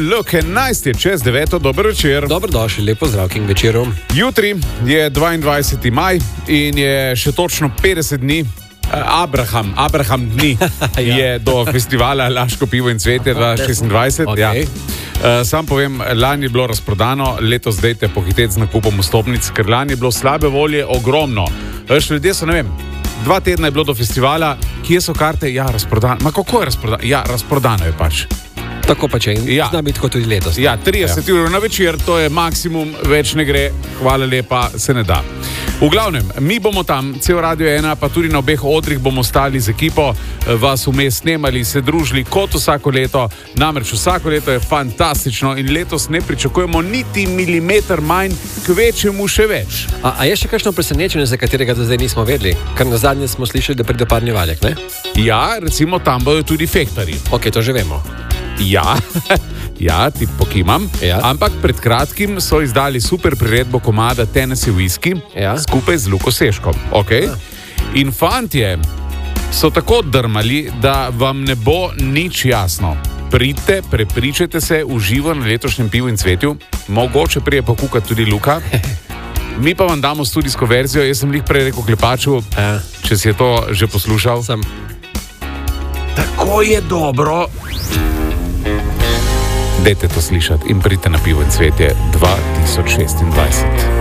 Look, 11 je čez 9, dober večer. Dobrodošli, lepo zdrav k večeru. Jutri je 22. maj in je še točno 50 dni. Abraham dni je do festivala Laško pivo in cvetje 2026. Okay. Ja. Sam povem, lani je bilo razprodano, letos dejte pohiteti z nakupom vstopnic, ker lani je bilo slabe volje ogromno. Ljudje so, ne vem, 2 tedna je bilo do festivala, kje so karte? Ja, razprodano. Ma kako je razprodano? Ja, razprodano je pač. Tako pa če in zna biti kot tudi letos. Ja, 30 ur na večer, to je maksimum, več ne gre, hvala lepa, se ne da. V glavnem, mi bomo tam, cel Radio 1, pa tudi na obeh odrih bomo stali z ekipo, vas vmes snemali, se družili kot vsako leto, namreč vsako leto je fantastično in letos ne pričakujemo niti milimeter manj, kvečemu še več. A je še kakšno presenečenje, za katerega do zdaj nismo vedeli? Ker na zadnje smo slišali, da pride parni valjak, ne? Ja, recimo tam bodo tudi fektarji. Ok, to že vemo. Ja, ti pokimam. Ja. Ampak pred kratkim so izdali super priredbo komada Tennessee Whiskey skupaj z Luko Seškom. Okay? Ja. In fantje so tako drmali, da vam ne bo nič jasno. Pridite, prepričajte se v živo na letošnjem pivu in cvetju. Mogoče prije pokukati tudi Luka. Mi pa vam damo studijsko verzijo. Jaz sem lih prej rekel Klepaču, če si je to že poslušal. Sem. Tako je dobro. Dajte to slišati in pridite na pivo in cvetje 2026.